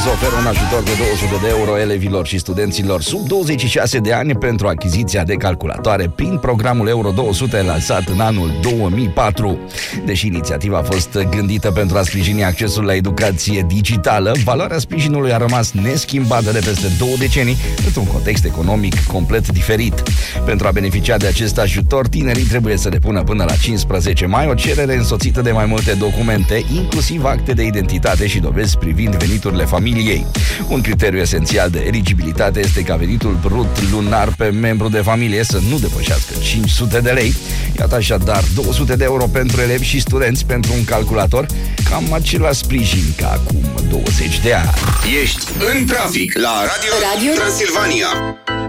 să oferă un ajutor de 200 de euro elevilor și studenților sub 26 de ani pentru achiziția de calculatoare prin programul Euro 200 lansat în anul 2004. Deși inițiativa a fost gândită pentru a sprijini accesul la educație digitală, valoarea sprijinului a rămas neschimbată de peste 2 decenii într-un context economic complet diferit. Pentru a beneficia de acest ajutor, tinerii trebuie să depună până la 15 mai o cerere însoțită de mai multe documente, inclusiv acte de identitate și dovezi privind veniturile familiei. Un criteriu esențial de eligibilitate este ca venitul brut lunar pe membru de familie să nu depășească 500 de lei. Iată așadar 200 de euro pentru elevi și studenți pentru un calculator, cam același sprijin ca acum 20 de ani. Ești în trafic la Radio Transilvania.